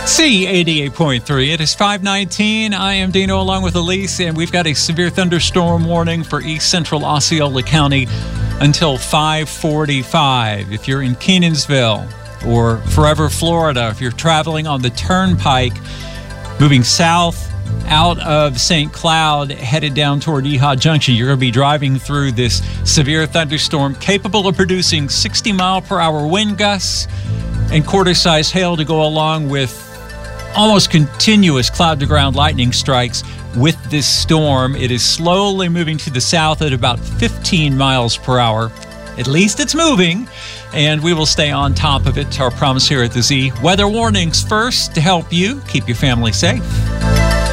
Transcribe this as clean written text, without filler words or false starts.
C88.3. It is 5:19. I am Dino along with Elise, and we've got a severe thunderstorm warning for east central Osceola County until 5:45. If you're in Kenansville or Forever, Florida, if you're traveling on the Turnpike, moving south out of St. Cloud, headed down toward Yeehaw Junction, you're going to be driving through this severe thunderstorm capable of producing 60-mile-per-hour wind gusts and quarter-size hail to go along with almost continuous cloud-to-ground lightning strikes with this storm. It is slowly moving to the south at about 15 miles per hour. At least it's moving, and we will stay on top of it. Our promise here at the Z. Weather warnings first to help you keep your family safe.